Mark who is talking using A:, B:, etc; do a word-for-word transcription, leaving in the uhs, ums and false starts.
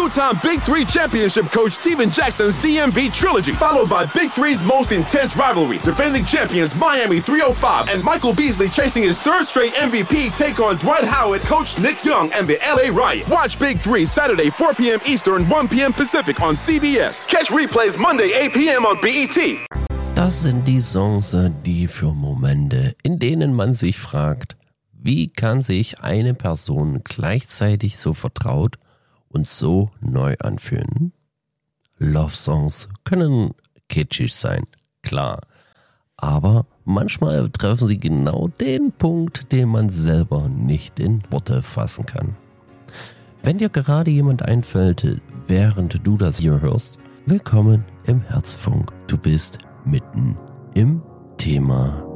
A: two-time Big Three championship coach Steven Jackson's D M V trilogy, followed by Big Three's most intense rivalry, defending champions Miami three oh five and Michael Beasley chasing his third straight M V P take on Dwight Howard, Coach Nick Young, and the L A Riot. Watch Big Three Saturday four p.m. Eastern, one p.m. Pacific on C B S. Catch replays Monday eight p.m. on B E T.
B: Das sind die Songs, die für Momente, in denen man sich fragt, wie kann sich eine Person gleichzeitig so vertraut und so neu anfühlen? Love-Songs können kitschig sein, klar. Aber manchmal treffen sie genau den Punkt, den man selber nicht in Worte fassen kann. Wenn dir gerade jemand einfällt, während du das hier hörst, willkommen im Herzfunk. Du bist mitten im Thema.